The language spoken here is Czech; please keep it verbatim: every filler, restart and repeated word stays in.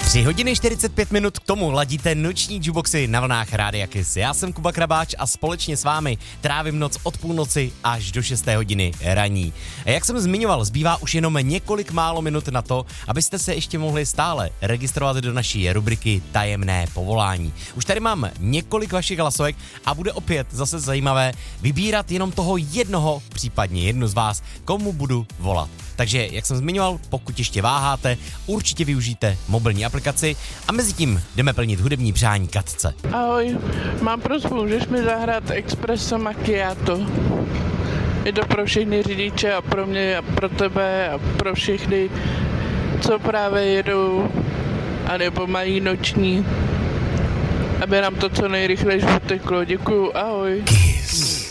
tři hodiny čtyřicet pět minut, k tomu ladíte noční jukeboxy na vlnách Rádia Kiss. Já jsem Kuba Krabáč a společně s vámi trávím noc od půlnoci až do šesté hodiny raní. A jak jsem zmiňoval, zbývá už jenom několik málo minut na to, abyste se ještě mohli stále registrovat do naší rubriky Tajemné povolání. Už tady mám několik vašich hlasovek a bude opět zase zajímavé vybírat jenom toho jednoho, případně jednu z vás, komu budu volat. Takže, jak jsem zmiňoval, pokud ještě váháte, určitě využijte mobilní aplikaci a mezi tím jdeme plnit hudební přání Katce. Ahoj, mám prosbu, můžeš mi zahrát Espresso Macchiato? Je to pro všechny řidiče a pro mě a pro tebe a pro všechny, co právě jedou a nebo mají noční, aby nám to co nejrychleji uteklo. Děkuju, ahoj. Kiss.